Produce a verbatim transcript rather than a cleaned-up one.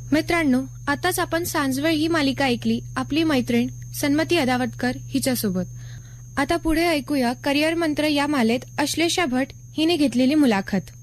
मित्रांनो, आताच आपण सांजवेळ ही मालिका ऐकली आपली मैत्रीण सन्मती अदावतकर हिच्यासोबत. आता पुढे ऐकूया करिअर मंत्र या मालेत अश्लेषा भट हिने घेतलेली मुलाखत.